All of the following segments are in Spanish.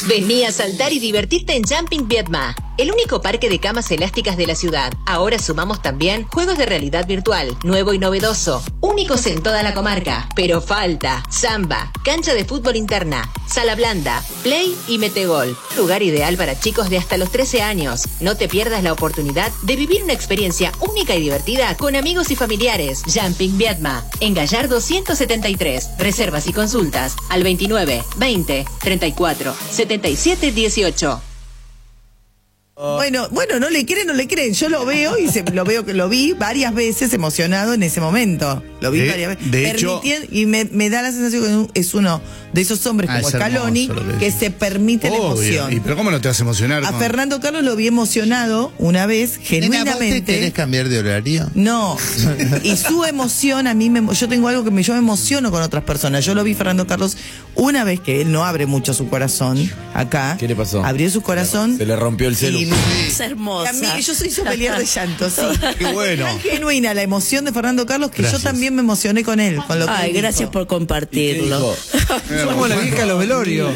Vení a saltar y divertirte en Jumping Vietma, el único parque de camas elásticas de la ciudad. Ahora sumamos también juegos de realidad virtual, nuevo y novedoso, únicos en toda la comarca. Pero falta samba, cancha de fútbol interna, sala blanda, play y metegol. Lugar ideal para chicos de hasta los 13 años. No te pierdas la oportunidad de vivir una experiencia única y divertida con amigos y familiares. Jumping Vietma, en Gallardo 173. Reservas y consultas al 29 20 34 77 18. Bueno, no le creen. Yo lo veo que lo vi varias veces emocionado en ese momento. Lo vi varias veces. De hecho, y me da la sensación que es uno de esos hombres como Scaloni que se permite la emoción. ¿Y pero cómo no te vas a emocionar? A Fernando Carlos lo vi emocionado una vez, genuinamente. ¿Nena, vos te querés cambiar de horario? No. Y su emoción, yo tengo algo que yo me emociono con otras personas. Yo lo vi Fernando Carlos una vez, que él no abre mucho su corazón acá. ¿Qué le pasó? Abrió su corazón. Se le rompió el celu. Es hermosa. A mí, yo soy sommelier de llanto, sí. Qué bueno. Tan genuina la emoción de Fernando Carlos que yo también me emocioné con él. Con lo que Ay, gracias por compartirlo. Somos la vieja de los velorios.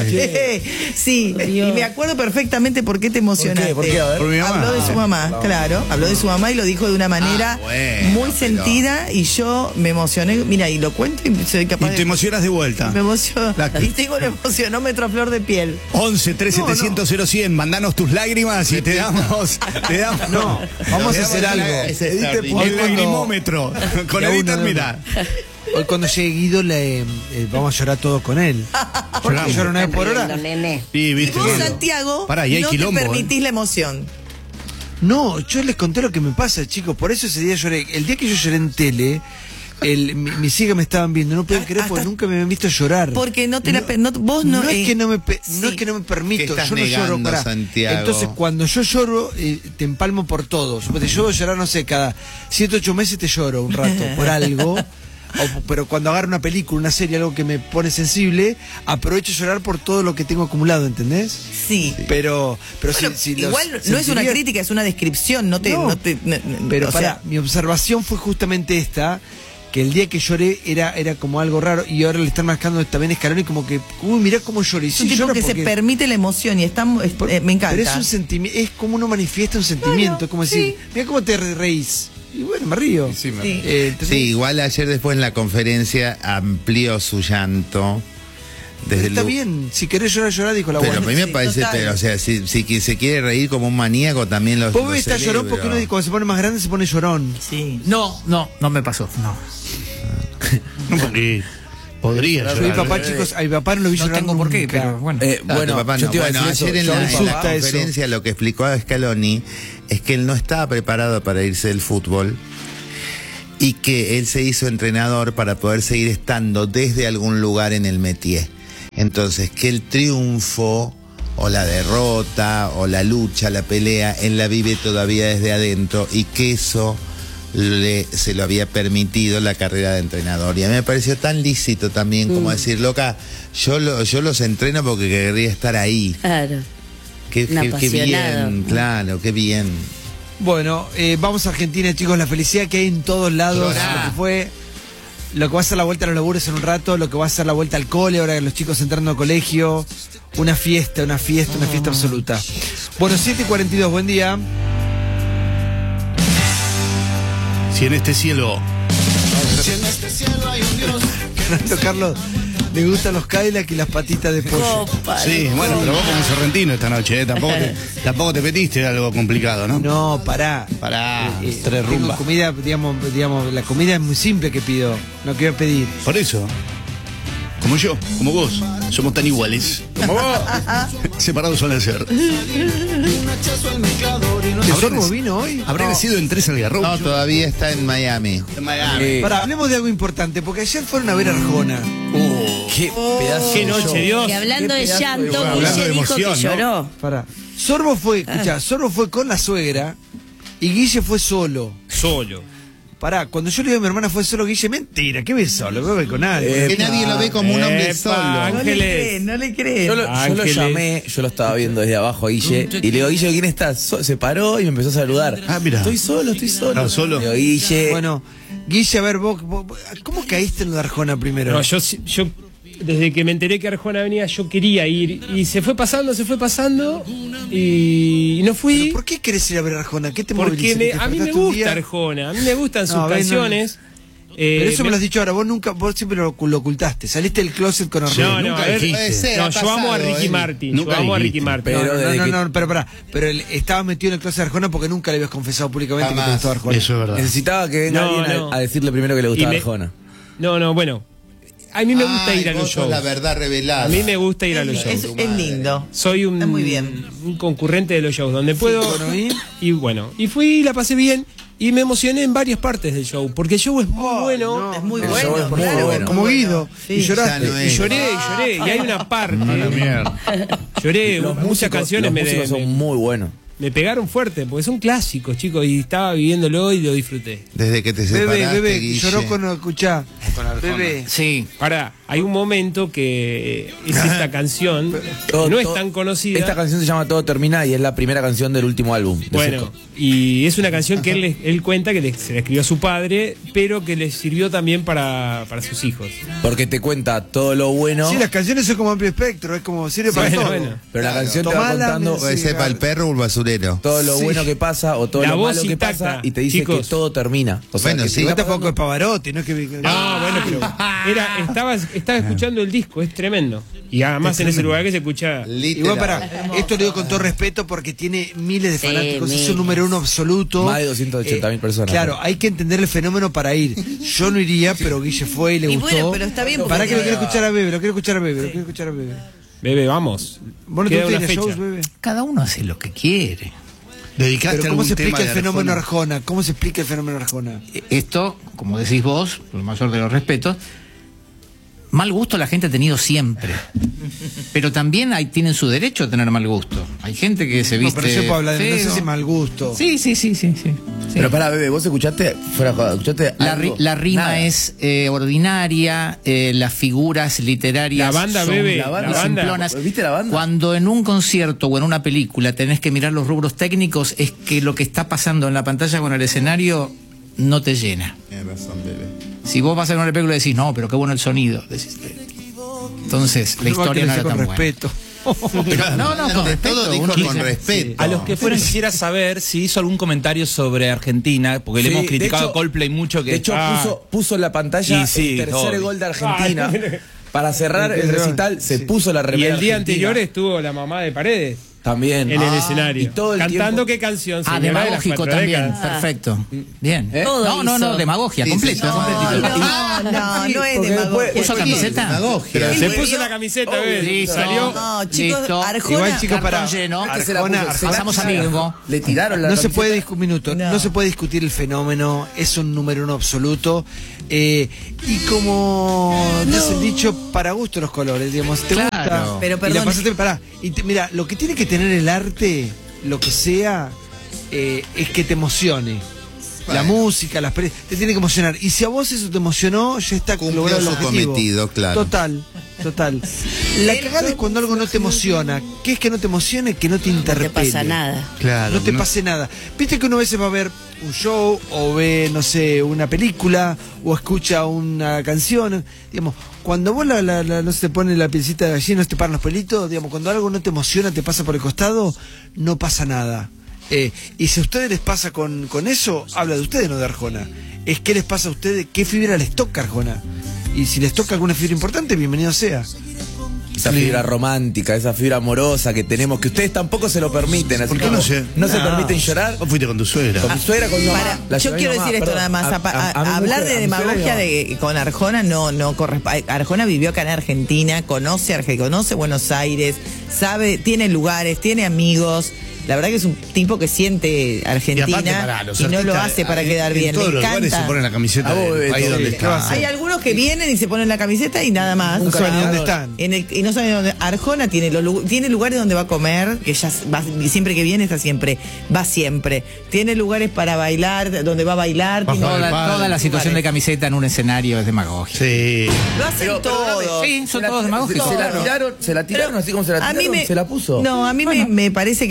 Sí, y me acuerdo perfectamente por qué te emocionaste. ¿Por qué? A ver. Por mi mamá. Habló de su mamá, claro. Habló de su mamá y lo dijo de una manera muy sentida y yo me emocioné. Mira, y lo cuento y soy capaz Y te emocionas de vuelta. Me emociono. Y tengo un emocionómetro a flor de piel. 11 3700 0100, mandanos tus lágrimas y te damos. No, vamos a hacer algo. El lagrimómetro. Con Edita, mira. Hoy cuando llegue Guido vamos a llorar todos con él. Porque llora una vez por hora. Sí, Y viste. vos, Santiago, Pará, y hay no quilombo, te permitís la emoción. No, yo les conté lo que me pasa, chicos. Por eso ese día lloré. El día que yo lloré en tele, mis hijas me estaban viendo. No pueden creer porque nunca me habían visto llorar. Porque no te vos no. No es que no me permito, yo no lloro. Santiago? Entonces, cuando yo lloro, te empalmo por todo. Yo debo llorar, no sé, cada 7 o 8 meses te lloro un rato por algo. Pero cuando agarro una película, una serie, algo que me pone sensible, aprovecho a llorar por todo lo que tengo acumulado, ¿entendés? Sí. Pero bueno, igual no es una crítica, es una descripción. Pero mi observación fue justamente esta, que el día que lloré era como algo raro, y ahora le están marcando también Scaloni como que, uy, mirá cómo lloré. Es un tipo que se permite la emoción y me encanta. Pero es un sentimiento, es como uno manifiesta un sentimiento, como decir, mirá cómo te reís. Y bueno, me río. Sí, igual ayer después en la conferencia amplió su llanto. Está bien, si querés llorar, dijo la buena. buena. Pero a mí me parece, o sea, si se quiere reír como un maníaco, también lo Vos está llorón porque uno cuando se pone más grande se pone llorón. Sí. No me pasó, no. Porque podría Yo a mi papá, chicos, a mi papá no lo vi llorar. No tengo por qué, pero bueno. Bueno, papá, no. Bueno, ayer en la conferencia lo que explicó a Scaloni es que él no estaba preparado para irse del fútbol y que él se hizo entrenador para poder seguir estando desde algún lugar en el métier. Entonces, que el triunfo o la derrota o la lucha, la pelea, él la vive todavía desde adentro y que eso se lo había permitido la carrera de entrenador. Y a mí me pareció tan lícito también como decir, loca, yo los entreno porque querría estar ahí. Claro. Qué bien, claro, qué bien. Bueno, vamos a Argentina, chicos, la felicidad que hay en todos lados. Lo que va a ser la vuelta a los labures en un rato, lo que va a ser la vuelta al cole, ahora que los chicos entrando al colegio. Una fiesta absoluta. Bueno, 7:42, buen día. Si en este cielo hay un Dios. Fernando Carlos, le gustan los Cadillac y las patitas de pollo. Sí, bueno, pero vos como sorrentino esta noche, tampoco te metiste algo complicado, ¿no? No, pará. Tres rumbas. Comida, digamos, la comida es muy simple que pido, no quiero pedir. Por eso, como yo, como vos, somos tan iguales. Como vos. Separados al nacer. ¿Sorbo vino hoy? ¿Habrá nacido en Tres Algarrobos? No, todavía está en Miami. Pará, hablemos de algo importante, porque ayer fueron a ver Arjona. Qué pedazo. Qué noche, Dios. Que hablando de llanto, hablando Guille de dijo emoción, que lloró. Pará. Sorbo fue con la suegra y Guille fue solo. Pará, cuando yo le digo a mi hermana fue solo, Guille, mentira, ¿qué ves solo? ¿Qué ves con nadie? Que nadie lo ve como un hombre solo. Ángeles. No le cree. Yo lo llamé, yo lo estaba viendo desde abajo a Guille, y le digo, Guille, ¿quién estás? Se paró y me empezó a saludar. Ah, mira. Estoy solo. No, solo. Le digo, Guille. Bueno, Guille, a ver, vos ¿cómo caíste en lo de Arjona primero? No, yo desde que me enteré que Arjona venía, yo quería ir. Y se fue pasando y no fui. ¿Pero por qué querés ir a ver a Arjona? ¿Qué te Porque moviliza? a mí me gusta Arjona, a mí me gustan sus canciones. Pero eso me lo has dicho ahora, vos siempre lo ocultaste. Saliste del closet con Arjona. No, a ver, yo amo a Ricky Martin. Yo amo a Ricky Martin. Pero él estaba metido en el closet de Arjona porque nunca le habías confesado públicamente que te gustaba Arjona. Eso es verdad. Necesitaba que venga alguien a decirle primero que le gustaba Arjona. Bueno. A mí me gusta ir a los shows. La verdad revelada. A mí me gusta ir a los shows. Es lindo. Soy muy bien. un concurrente de los shows donde puedo. Y fui y la pasé bien. Y me emocioné en varias partes del show, porque el show es muy bueno. Es muy bueno, claro. Como Guido. Sí. Y lloraste. Y lloré. Y hay una parte. Lloré, muchas canciones son muy buenos. me pegaron fuerte, porque son clásicos, chicos, y estaba viviéndolo y lo disfruté. Desde que te separaste, Bebe, Guille. lloró cuando escuchá. Bebe. Sí. Ahora, hay un momento que es esta canción, que no es tan conocida. Esta canción se llama Todo Termina y es la primera canción del último álbum. Bueno, y es una canción que él cuenta que se la escribió a su padre, pero que le sirvió también para sus hijos. Porque te cuenta todo lo bueno. Sí, las canciones son como amplio espectro, es como sirve para todo. Pero la canción te va contando Puede ser para el perro o el basurero. todo lo bueno que pasa o todo La lo voz malo que intacta, pasa y te dice chicos. que todo termina. O sea, Bueno, que sí. Igual tampoco es Pavarotti, no es que... Bueno, pero estaba escuchando el disco, es tremendo. Y además en ese lugar que se escucha. Igual esto lo digo con todo respeto porque tiene miles de fanáticos, es un número uno absoluto. Más de 280.000 personas. Claro, hay que entender el fenómeno para ir. Yo no iría, pero Guille fue y le gustó. Bueno, pero está bien. Para que lo quiero escuchar a Bebe, Bebe, vamos. ¿Vos no te Queda gusta una ir a shows, fecha. Bebe? Cada uno hace lo que quiere. ¿Dedicaste Pero ¿cómo algún se explica tema el de fenómeno Arjona? Arjona? ¿Cómo se explica el fenómeno Arjona? Esto, como decís vos, por el mayor de los respetos, mal gusto la gente ha tenido siempre. Pero también tienen su derecho a tener mal gusto. Hay gente que se viste. No, pero yo puedo hablar de no sé feo. si mal gusto. Sí. Pero para Bebe, vos escuchaste algo? La rima Nada. es ordinaria, las figuras literarias. La banda, son Bebe, la banda. simplonas. ¿Viste la banda? Cuando en un concierto o en una película tenés que mirar los rubros técnicos, es que lo que está pasando en la pantalla con el escenario no te llena. Tienes razón, Bebe. Si vos vas a ver una película y decís, no, pero qué bueno el sonido. Decís, entonces, la historia no era tan buena. respeto. No, con Todo respeto, dijo uno con dice- respeto. A los que fueron quisiera saber si hizo algún comentario sobre Argentina, porque le Sí, hemos de criticado hecho- a Coldplay mucho que De hecho, puso en la pantalla Y sí, el tercer obvio. gol de Argentina. Para cerrar el recital, se puso la Y remera el día argentina. anterior estuvo la mamá de Paredes También. en el escenario. y todo el cantando tiempo- qué canción. Ah, señora de las demagógico 4 también. décadas. Perfecto. Bien. Todo No, hizo. demagogia, Sí, completo. sí, completito. No es porque demagogia. ¿Puso camiseta? Demagogia. Se puso la camiseta, Bebe. Listo. Salió. No, chicos, Listo. Arjona. Igual, chicos, Cartón para lleno. Es que se la Arjona, puso, pasamos a mismo. Le tiraron la No se camiseta. puede discutir un minuto, no se puede discutir el fenómeno, es un número uno absoluto. Y como dice el dicho, para gusto los colores, digamos, te Claro. gusta. Pero y perdón. la pasaste, pará. Mira, lo que tiene que tener el arte, lo que sea, es que te emocione. La música, las te tiene que emocionar. Y si a vos eso te emocionó, ya está Cumplió logrado el su objetivo. cometido, claro. Total. La cagada es cuando algo no te emociona. ¿Qué es que no te emocione? Que no te No interpele. te pasa nada. Claro. No te pase nada. Viste que uno a veces va a ver un show o ve, no sé, una película o escucha una canción. Digamos, cuando vos no se te pone la pielcita de gallina, no se te paran los pelitos, digamos, cuando algo no te emociona, te pasa por el costado, no pasa nada. Y si a ustedes les pasa con eso, habla de ustedes, no de Arjona. Es qué les pasa a ustedes, qué fibra les toca Arjona. Y si les toca alguna fibra importante, bienvenido sea. Esa fibra romántica, esa fibra amorosa que tenemos, que ustedes tampoco se lo permiten. Así ¿Por qué como no se- no se permiten llorar. Vos fuiste con tu suegra. Con mi suegra, con mi mamá. Yo quiero decir esto nada más. Hablar de demagogia con Arjona no corresponde. Arjona vivió acá en Argentina, conoce Buenos Aires, sabe, tiene lugares, tiene amigos. La verdad que es un tipo que siente Argentina Y aparte, pará, los y no lo artistas, hace para quedar bien. En todos Le los lugares encanta. se ponen la camiseta A vos, del Beto, país donde sí. está. Hay algunos que vienen y se ponen la camiseta y nada más. No saben ni dónde están. Y no saben dónde. Arjona tiene lugares donde va a comer, que ya va, siempre que viene va siempre. Tiene lugares para bailar, donde va a bailar. Bajo tiene- del Toda la situación de camiseta en un escenario es demagogia. Sí. Lo hacen todos. Sí, son todos demagógicos. Se la tiraron así como se la A mí tiraron, me, se la puso. No, a mí me parece que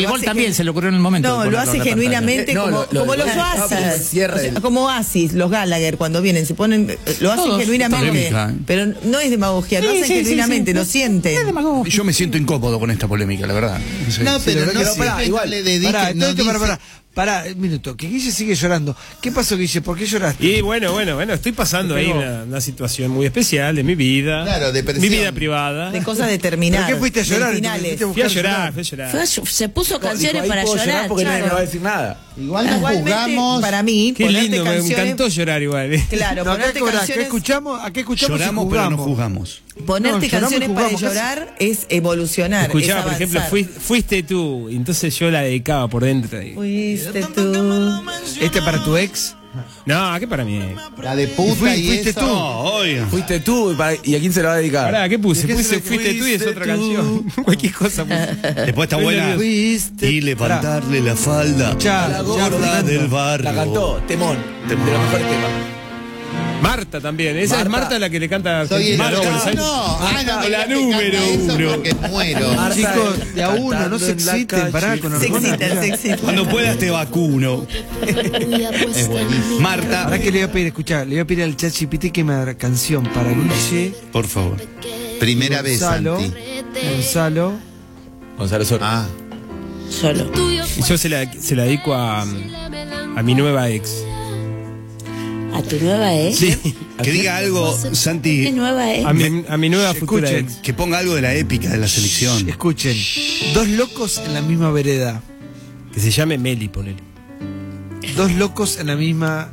Igual también se le ocurrió en el momento. No, lo hace genuinamente como los Oasis. Como Oasis, los Gallagher, cuando vienen, se ponen. Lo hacen genuinamente. Pero no es demagogia, lo hacen genuinamente, lo sienten. Yo me siento incómodo con esta polémica, la verdad. No, pero igual le dediquen. Pará, un minuto, que Guille sigue llorando. ¿Qué pasó, Guille? ¿Por qué lloraste? Y bueno, estoy pasando ahí una situación muy especial de mi vida. Claro, depresión. Mi vida privada. De cosas determinadas. ¿Por qué fuiste a llorar? Fui a llorar. Se puso canciones para llorar. Porque nadie me va a decir nada. Igual nos jugamos. Para mí, qué lindo, me encantó llorar igual. Claro, ponerte canciones. ¿A qué escuchamos? Lloramos, pero no juzgamos. Ponerte canciones para llorar es evolucionar. Escuchaba, por ejemplo, fuiste tú. Entonces yo la dedicaba por dentro. Fuiste tú. ¿Este para tu ex? No, ¿qué para mí? La de puta y fuiste eso. tú. Oiga. Fuiste tú, ¿y a quién se lo va a dedicar? Pará, ¿qué puse? Fuiste tú y es otra canción. Cualquier cosa puse. Después está buena. Y levantarle la falda a la gorda del barrio. La cantó, temón, de los mejores temas. Marta también, esa es Marta la que le canta. Soy el Marta, la número uno. Porque muero. Chicos, de a uno, no se exciten, pará con Arjona. Se excita. Cuando puedas te vacuno. Es buenísimo. Marta. Ahora que le voy a pedir, escuchá, le voy a pedir al ChatGPT que me haga canción para Guille. Por favor. Primera vez, Santi. Gonzalo Soro. Solo. Y yo se la dedico a mi nueva ex. ¿A tu nueva ex? Sí. Que diga algo, Santi. ¿Qué nueva ex? A mi nueva futura Escuchen. ex. Que ponga algo de la épica de la selección. Escuchen, dos locos en la misma vereda. Que se llame Meli, ponele. Dos locos en la misma.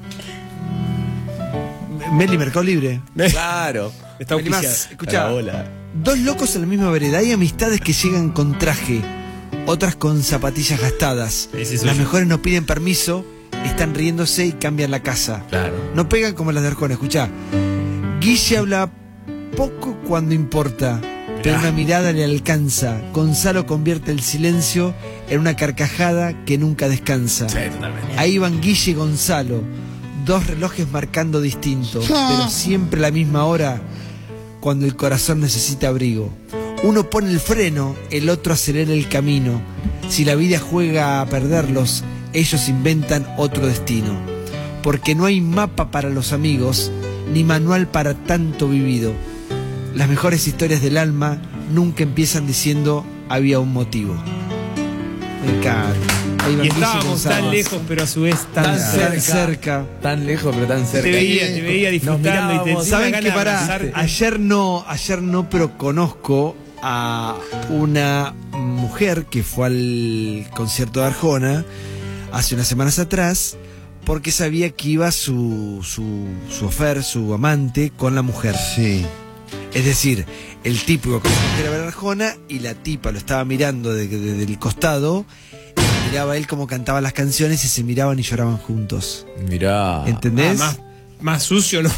Meli, Mercado Libre. Claro. Está Meli más, auspiciada. escuchá. Hola. Dos locos en la misma vereda. Hay amistades que llegan con traje, otras con zapatillas gastadas. Ese soy Las yo. mejores no piden permiso, están riéndose y cambian la casa. Claro. No pegan como las de Arjona. Escuchá. Guille habla poco cuando importa, pero una mirada le alcanza. Gonzalo convierte el silencio en una carcajada que nunca descansa. Sí, totalmente. Ahí van Guille y Gonzalo, dos relojes marcando distinto, pero siempre a la misma hora, cuando el corazón necesita abrigo. Uno pone el freno, el otro acelera el camino. Si la vida juega a perderlos, ellos inventan otro destino. Porque no hay mapa para los amigos, ni manual para tanto vivido. Las mejores historias del alma nunca empiezan diciendo había un motivo. Me encanta. Ahí van Y Guille estábamos Gonzalo. tan lejos, pero a su vez tan cerca. Tan lejos, pero tan cerca. Te veía disfrutando y te ¿Saben qué? para Ayer no, pero conozco a una mujer que fue al concierto de Arjona hace unas semanas atrás porque sabía que iba su amante con la mujer. Sí. Es decir, el tipo iba con la mujer a ver a Arjona y la tipa lo estaba mirando desde el costado y miraba a él cómo cantaba las canciones y se miraban y lloraban juntos. Mirá. ¿Entendés? más sucio, ¿no?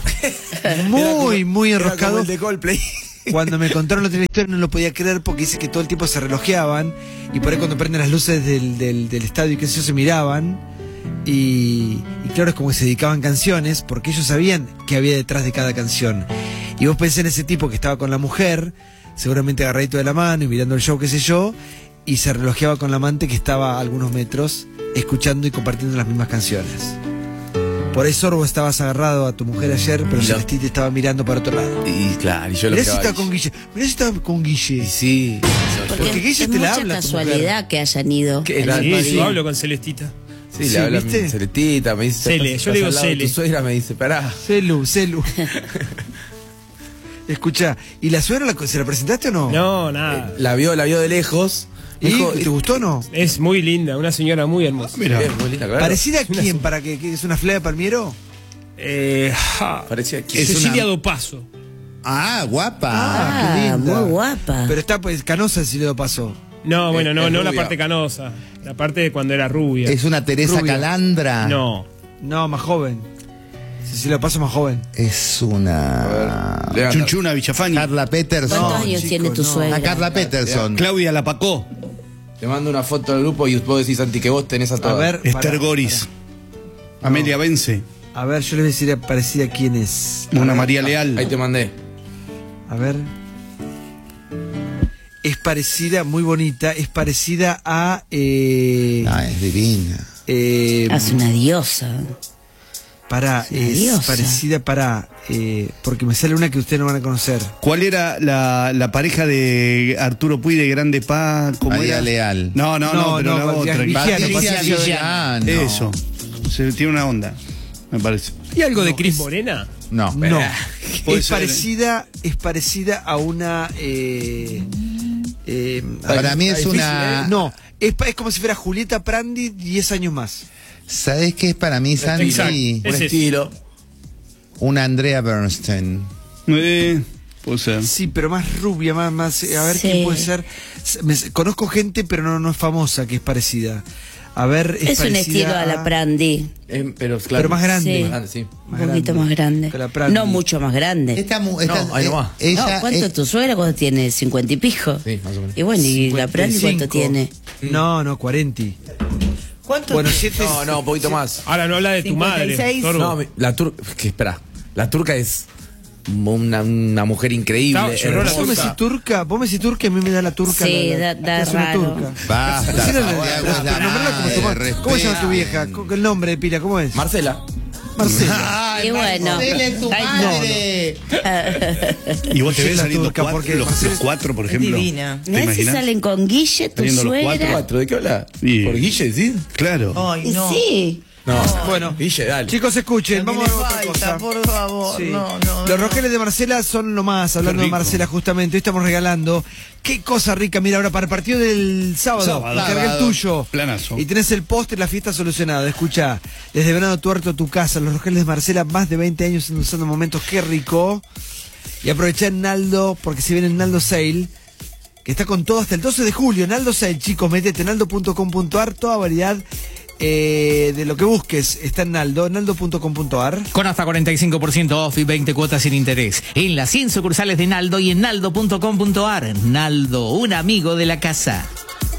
Muy Era como enroscado. el de Coldplay. Cuando me contaron la historia no lo podía creer porque dice que todo el tiempo se relojeaban y por ahí cuando prenden las luces del estadio y qué sé yo se miraban y claro es como que se dedicaban canciones porque ellos sabían qué había detrás de cada canción. Y vos pensé en ese tipo que estaba con la mujer, seguramente agarradito de la mano y mirando el show qué sé yo, y se relojeaba con la amante que estaba a algunos metros escuchando y compartiendo las mismas canciones. Por eso vos estabas agarrado a tu mujer ayer, pero Celestita te estaba mirando para otro lado. Y claro, y yo lo Mirá si miraba está a con Guille. Guille. Mirá si está con Guille. Y sí. Porque Guille es te la mucha habla a tu casualidad que hayan ido. ¿Qué? el Sí, mismo Sí, día. yo hablo con Celestita. Sí, Sí, le habla a ¿viste? mi Celetita, me dice. Cele, "Estás yo le digo al lado de Cele". Tu suegra me dice, pará. Celu. Escucha, ¿y la suegra se la presentaste o no? No, nada. La vio de lejos. ¿Y Dijo, te gustó o no? Es muy linda, una señora muy hermosa. Mira. Es muy linda, claro. ¿Parecida a quién? ¿Para que es una flea de Palmiero? Parecía que Es Cecilia una- Dopaso. Guapa. qué linda. Muy guapa. Pero está pues canosa si le pasó. No, bueno, no es la rubia. parte canosa. La parte de cuando era rubia. Es una Teresa Rubia. Calandra. No. No, más joven. Si le paso más joven. Es una. Levanta. Chunchuna Villafaña. Carla Peterson. ¿Cuántos años chico, tiene tu no. suegra? A Carla Peterson. Claudia Lapacó. Te mando una foto al grupo y vos decís, Santi, que vos tenés a todas. A ver. Esther pará, Goris. Amelia Vence. A ver, yo le voy a decir parecida a quién es. Mona María Leal. Ahí te mandé. A ver. es parecida, muy bonita, es parecida a... es divina. Es una diosa. Es parecida porque me sale una que ustedes no van a conocer. ¿Cuál era la pareja de Arturo Puig de Grande Paz? María Leal. No, pero la otra. Vigiano. Eso. Se tiene una onda, me parece. ¿Y algo de Cris Morena? No. Es parecida a una... para mí es una... No, es como si fuera Julieta Prandi 10 años más. ¿Sabes qué es para mí, Santi? Un estilo. Una Andrea Bernstein. Puede ser. Sí, pero más rubia, más a ver quién puede ser. Conozco gente, pero no es famosa, que es parecida. A ver, es un estilo a la Prandi. Pero más grande. Sí. Un poquito más grande. No mucho más grande. ¿Cuánto tu suegra? ¿Cuánto tiene? 50 y pico. Sí, más o menos. Y bueno, ¿y la Prandi cuánto tiene? No, 40. ¿Cuánto? Bueno, un poquito más. Ahora no habla de 56. Tu madre. No, la turca. Espera. La turca es una mujer increíble. Vos me decís turca, y a mí me da la turca. Sí, da raro. Basta. ¿Cómo se llama tu vieja? El nombre de pila, ¿cómo es? Marcela. Y bueno. Tu madre. Y vos te ves saliendo los cuatro, por ejemplo. Divina. ¿Te imaginas? Si salen con Guille, tu suegra. ¿Cuatro? ¿De qué habla? ¿Por Guille, sí? Claro. Ay, no. Sí. No. Bueno, Guille, dale. Chicos, escuchen, vamos a ver otra cosa. Por favor, Sí. no. Los rosqueles de Marcela son lo más, hablando de Marcela justamente. Hoy estamos regalando. Qué cosa rica, mira, ahora para el partido del sábado. Carga el tuyo. Planazo. Y tenés el postre y la fiesta solucionada. Escucha, desde Venado Tuerto, tu casa, los rosqueles de Marcela, más de 20 años usando momentos, qué rico. Y aprovechá en Naldo, porque se viene el Naldo Sale, que está con todo hasta el 12 de julio. Naldo Sale, chicos, metete en naldo.com.ar, toda variedad. De lo que busques está en naldo.com.ar. Con hasta 45% off y 20 cuotas sin interés. En las 100 sucursales de Naldo y en naldo.com.ar. Naldo, un amigo de la casa.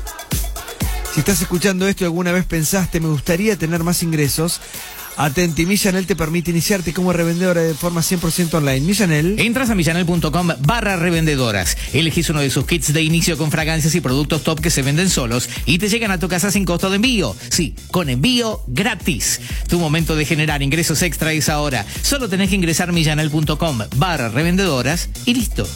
Si estás escuchando esto y alguna vez pensaste, me gustaría tener más ingresos, atenti, Millanel te permite iniciarte como revendedora de forma 100% online. Millanel. Entras a millanel.com/revendedoras. Elegís uno de sus kits de inicio con fragancias y productos top que se venden solos y te llegan a tu casa sin costo de envío. Sí, con envío gratis. Tu momento de generar ingresos extra es ahora. Solo tenés que ingresar a millanel.com/revendedoras y listo.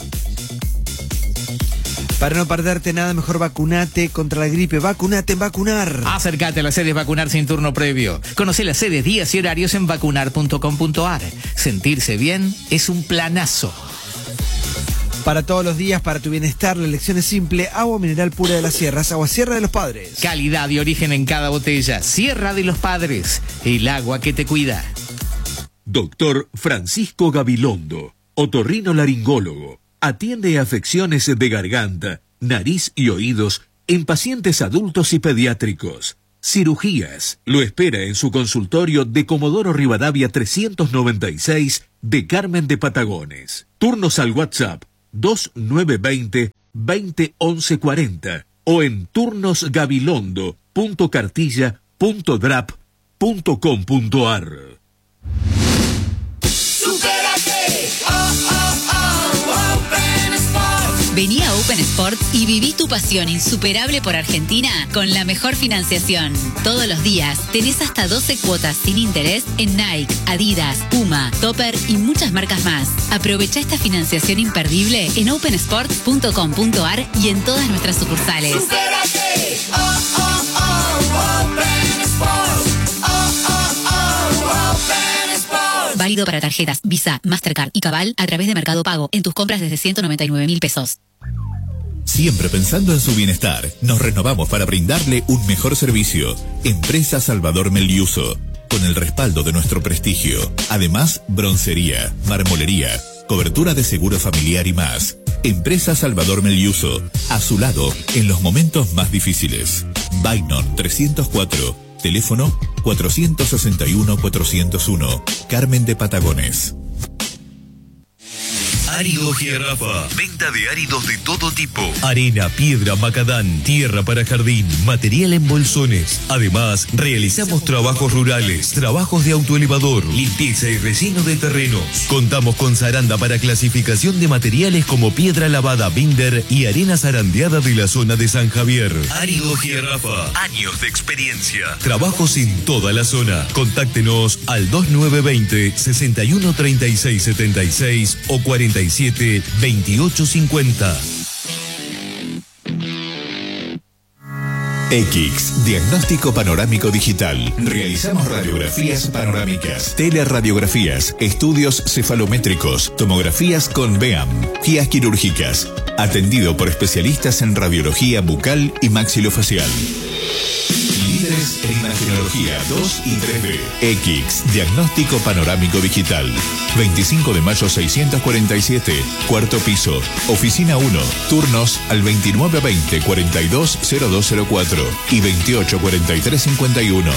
Para no perderte nada, mejor vacunate contra la gripe. Vacunate en Vacunar. Acércate a las sedes Vacunar sin turno previo. Conoce las sedes, días y horarios en vacunar.com.ar. Sentirse bien es un planazo. Para todos los días, para tu bienestar, la elección es simple. Agua mineral pura de las sierras, agua Sierra de los Padres. Calidad y origen en cada botella. Sierra de los Padres, el agua que te cuida. Doctor Francisco Gabilondo, otorrinolaringólogo. Atiende afecciones de garganta, nariz y oídos en pacientes adultos y pediátricos. Cirugías. Lo espera en su consultorio de Comodoro Rivadavia 396 de Carmen de Patagones. Turnos al WhatsApp 2920-201140 o en turnosgabilondo.cartilla.drap.com.ar. Vení a Open Sport y viví tu pasión insuperable por Argentina con la mejor financiación. Todos los días tenés hasta 12 cuotas sin interés en Nike, Adidas, Puma, Topper y muchas marcas más. Aprovecha esta financiación imperdible en opensport.com.ar y en todas nuestras sucursales. ¡Supérate! Open Sport. Open Sport. Válido para tarjetas Visa, Mastercard y Cabal a través de Mercado Pago en tus compras desde 199.000 pesos. Siempre pensando en su bienestar, nos renovamos para brindarle un mejor servicio. Empresa Salvador Meliuso, con el respaldo de nuestro prestigio. Además, broncería, marmolería, cobertura de seguro familiar y más. Empresa Salvador Meliuso, a su lado en los momentos más difíciles. Bainon 304, teléfono 461-401, Carmen de Patagones. Árido Jirafa. Venta de áridos de todo tipo. Arena, piedra, macadán, tierra para jardín, material en bolsones. Además, realizamos trabajos rurales, trabajos de autoelevador, limpieza y relleno de terrenos. Contamos con zaranda para clasificación de materiales como piedra lavada, binder y arena zarandeada de la zona de San Javier. Árido Jirafa. Años de experiencia. Trabajos en toda la zona. Contáctenos al 2920 61 36 76 o 47 28 50. X, Diagnóstico Panorámico Digital. Realizamos radiografías panorámicas, teleradiografías, estudios cefalométricos, tomografías con BEAM, guías quirúrgicas. Atendido por especialistas en radiología bucal y maxilofacial. Líderes en imagenología 2 y 3D. X, Diagnóstico Panorámico Digital. 25 de mayo 647, cuarto piso. Oficina 1, turnos al 2920-420204 y 284351.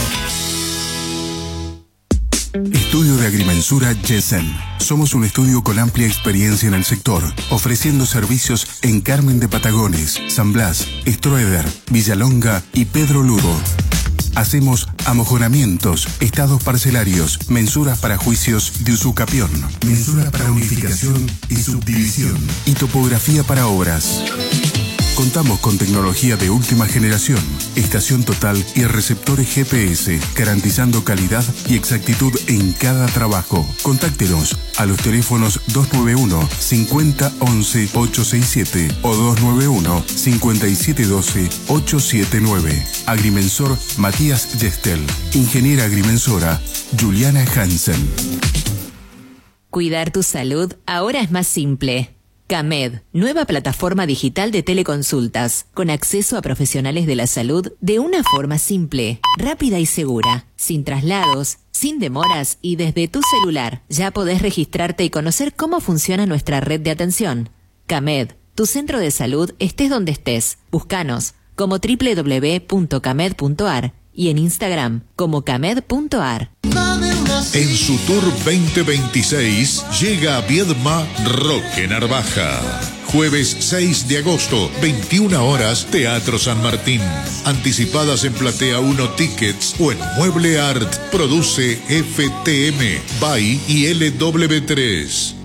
Estudio de Agrimensura Yesen. Somos un estudio con amplia experiencia en el sector, ofreciendo servicios en Carmen de Patagones, San Blas, Estroeder, Villalonga y Pedro Lugo. Hacemos amojonamientos, estados parcelarios, mensuras para juicios de usucapión, mensuras para unificación y subdivisión y topografía para obras. Contamos con tecnología de última generación, estación total y receptores GPS, garantizando calidad y exactitud en cada trabajo. Contáctenos a los teléfonos 291 50 11 867 o 291 57 12 879. Agrimensor Matías Gestel. Ingeniera agrimensora Juliana Hansen. Cuidar tu salud ahora es más simple. CAMED, nueva plataforma digital de teleconsultas, con acceso a profesionales de la salud de una forma simple, rápida y segura, sin traslados, sin demoras y desde tu celular. Ya podés registrarte y conocer cómo funciona nuestra red de atención. CAMED, tu centro de salud estés donde estés. Búscanos como www.camed.ar y en Instagram como camed.ar. En su tour 2026 llega a Viedma Roque Narvaja. Jueves 6 de agosto, 21 horas, Teatro San Martín. Anticipadas en Platea 1 Tickets o en Mueble Art. Produce FTM, BAI y LW3.